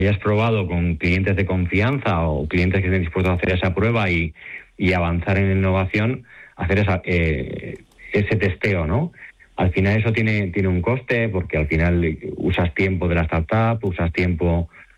hayas probado con clientes de confianza o clientes que estén dispuestos a hacer esa prueba y avanzar en innovación, hacer ese testeo, ¿no? Al final eso tiene un coste, porque al final usas tiempo de la startup, usas tiempo